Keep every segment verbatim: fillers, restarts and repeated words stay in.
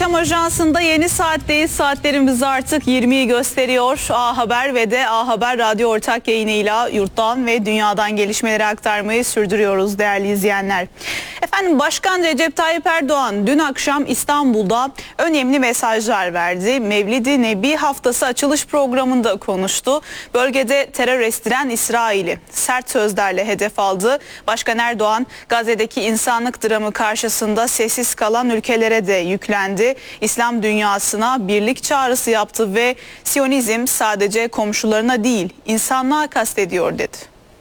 Akşam Ajansı'nda yeni saatteyiz. Saatlerimiz artık yirmiyi gösteriyor. A Haber ve de A Haber Radyo ortak yayınıyla yurttan ve dünyadan gelişmeleri aktarmayı sürdürüyoruz değerli izleyenler. Efendim Başkan Recep Tayyip Erdoğan dün akşam İstanbul'da önemli mesajlar verdi. Mevlid-i Nebi Haftası açılış programında konuştu. Bölgede terör estiren İsrail'i sert sözlerle hedef aldı. Başkan Erdoğan Gazze'deki insanlık dramı karşısında sessiz kalan ülkelere de yüklendi. İslam dünyasına birlik çağrısı yaptı ve Siyonizm sadece komşularına değil insanlığa kastediyor dedi.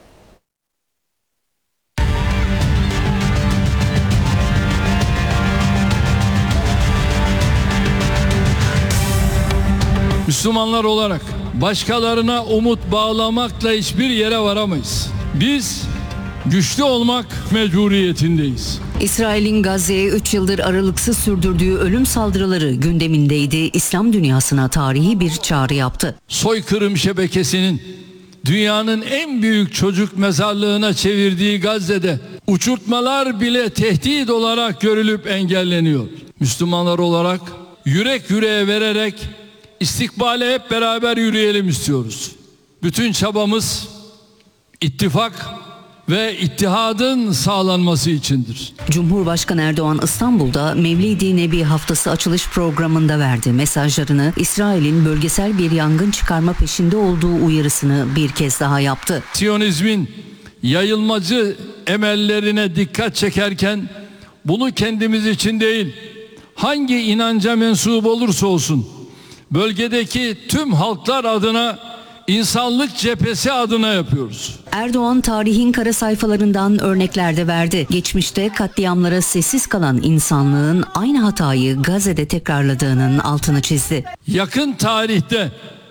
Müslümanlar olarak başkalarına umut bağlamakla hiçbir yere varamayız. Biz güçlü olmak mecburiyetindeyiz. İsrail'in Gazze'ye üç yıldır aralıksız sürdürdüğü ölüm saldırıları gündemindeydi. İslam dünyasına tarihi bir çağrı yaptı. Soykırım şebekesinin dünyanın en büyük çocuk mezarlığına çevirdiği Gazze'de uçurtmalar bile tehdit olarak görülüp engelleniyor. Müslümanlar olarak yürek yüreğe vererek istikbale hep beraber yürüyelim istiyoruz. Bütün çabamız ittifak ve ittihadın sağlanması içindir. Cumhurbaşkanı Erdoğan İstanbul'da Mevlid-i Nebi Haftası açılış programında verdi. Mesajlarını İsrail'in bölgesel bir yangın çıkarma peşinde olduğu uyarısını bir kez daha yaptı. Siyonizmin yayılmacı emellerine dikkat çekerken bunu kendimiz için değil, hangi inanca mensup olursa olsun bölgedeki tüm halklar adına, İnsanlık cephesi adına yapıyoruz. Erdoğan tarihin kara sayfalarından örnekler de verdi. Geçmişte katliamlara sessiz kalan insanlığın aynı hatayı Gazze'de tekrarladığının altını çizdi. Yakın tarihte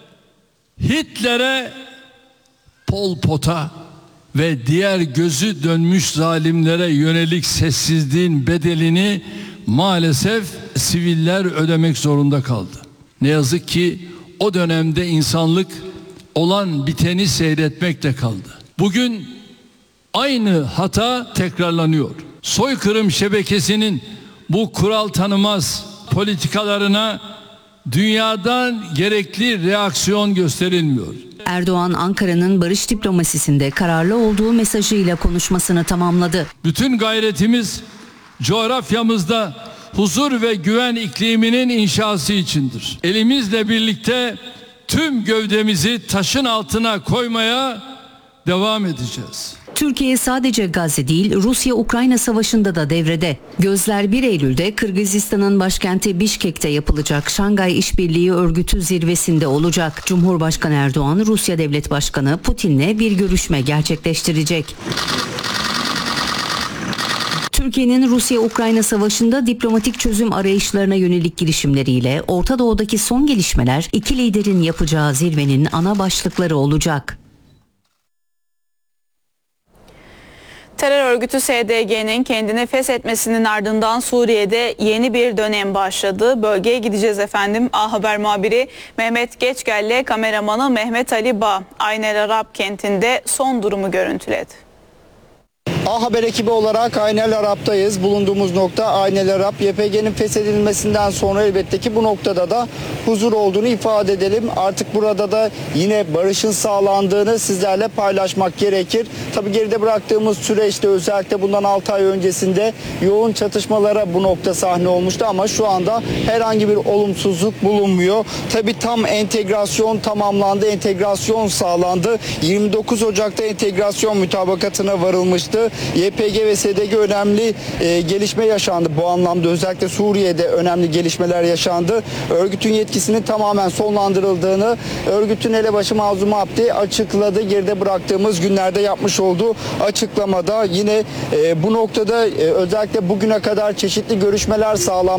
Hitler'e, Pol Pot'a ve diğer gözü dönmüş zalimlere yönelik sessizliğin bedelini maalesef siviller ödemek zorunda kaldı. Ne yazık ki o dönemde insanlık olan biteni seyretmekle kaldı. Bugün aynı hata tekrarlanıyor. Soykırım şebekesinin bu kural tanımaz politikalarına dünyadan gerekli reaksiyon gösterilmiyor. Erdoğan Ankara'nın barış diplomasisinde kararlı olduğu mesajıyla konuşmasını tamamladı. Bütün gayretimiz coğrafyamızda huzur ve güven ikliminin inşası içindir. Elimizle birlikte tüm gövdemizi taşın altına koymaya devam edeceğiz. Türkiye sadece Gazze değil, Rusya-Ukrayna savaşında da devrede. Gözler bir Eylül'de Kırgızistan'ın başkenti Bişkek'te yapılacak Şangay İşbirliği Örgütü zirvesinde olacak. Cumhurbaşkanı Erdoğan, Rusya Devlet Başkanı Putin'le bir görüşme gerçekleştirecek. Türkiye'nin Rusya-Ukrayna savaşında diplomatik çözüm arayışlarına yönelik girişimleriyle Orta Doğu'daki son gelişmeler iki liderin yapacağı zirvenin ana başlıkları olacak. Terör örgütü S D G'nin kendini feshetmesinin ardından Suriye'de yeni bir dönem başladı. Bölgeye gideceğiz efendim. A Haber muhabiri Mehmet Geçgel'le kameramanı Mehmet Ali Bağ, Ayn el Arab kentinde son durumu görüntüledi. A Haber ekibi olarak Ayn el Arab'tayız. Bulunduğumuz nokta Ayn el Arab. Y P G'nin feshedilmesinden sonra elbette ki bu noktada da huzur olduğunu ifade edelim. Artık burada da yine barışın sağlandığını sizlerle paylaşmak gerekir. Tabii geride bıraktığımız süreçte özellikle bundan altı ay öncesinde yoğun çatışmalara bu nokta sahne olmuştu ama şu anda herhangi bir olumsuzluk bulunmuyor. Tabii tam entegrasyon tamamlandı, entegrasyon sağlandı. yirmi dokuz Ocak'ta entegrasyon mütabakatına varılmıştı. Y P G ve S D G önemli e, gelişme yaşandı bu anlamda. Özellikle Suriye'de önemli gelişmeler yaşandı. Örgütün yetkisinin tamamen sonlandırıldığını örgütün elebaşı Mazlum Abdi açıkladı. Geride bıraktığımız günlerde yapmış olduğu açıklamada yine e, bu noktada e, özellikle bugüne kadar çeşitli görüşmeler sağlanmıştı.